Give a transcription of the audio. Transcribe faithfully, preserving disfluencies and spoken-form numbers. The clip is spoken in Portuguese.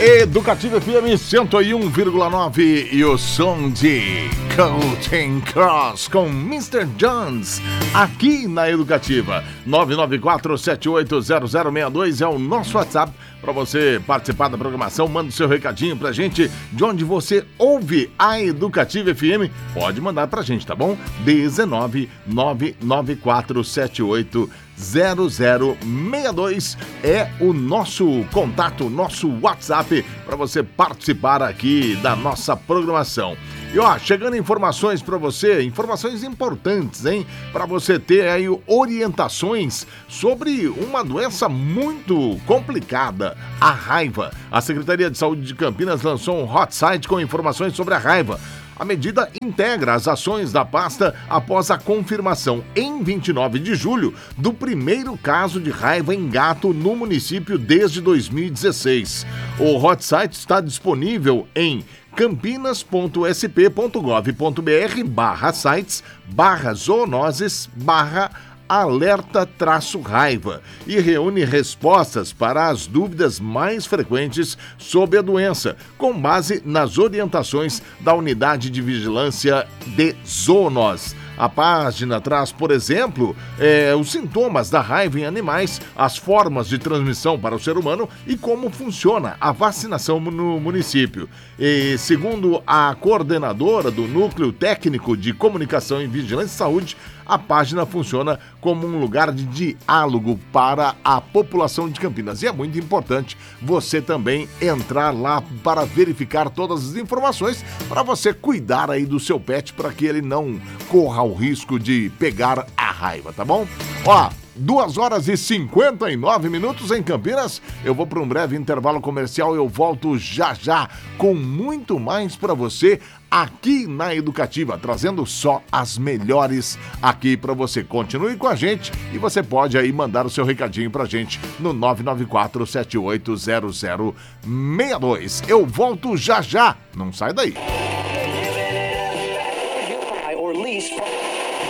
Educativa F M cento e um vírgula nove e o som de Counting Cross com mister Jones aqui na Educativa. Nove nove quatro sete oito zero zero seis dois é o nosso WhatsApp para você participar da programação. Manda o seu recadinho pra gente de onde você ouve a Educativa F M. Pode mandar pra gente, tá bom? dezenove nove nove quatro sete oito zero zero seis dois é o nosso contato, nosso WhatsApp para você participar aqui da nossa programação. E ó, chegando informações para você, informações importantes, hein? Para você ter aí orientações sobre uma doença muito complicada, a raiva. A Secretaria de Saúde de Campinas lançou um hot site com informações sobre a raiva. A medida integra as ações da pasta após a confirmação, em vinte e nove de julho, do primeiro caso de raiva em gato no município desde dois mil e dezesseis. O hot site está disponível em campinas ponto s p ponto gov ponto b r barra sites barra zoonoses barra alerta traço raiva e reúne respostas para as dúvidas mais frequentes sobre a doença, com base nas orientações da Unidade de Vigilância de Zoonoses. A página traz, por exemplo, é, os sintomas da raiva em animais, as formas de transmissão para o ser humano e como funciona a vacinação no município. E, segundo a coordenadora do Núcleo Técnico de Comunicação e Vigilância e Saúde, a página funciona como um lugar de diálogo para a população de Campinas. E é muito importante você também entrar lá para verificar todas as informações para você cuidar aí do seu pet para que ele não corra o risco de pegar a raiva, tá bom? Ó, duas horas e cinquenta e nove minutos em Campinas. Eu vou para um breve intervalo comercial. Eu volto já já com muito mais para você aqui na Educativa, trazendo só as melhores aqui para você. Continue com a gente e você pode aí mandar o seu recadinho pra gente no nove nove quatro sete oito zero zero seis dois. Eu volto já já. Não sai daí.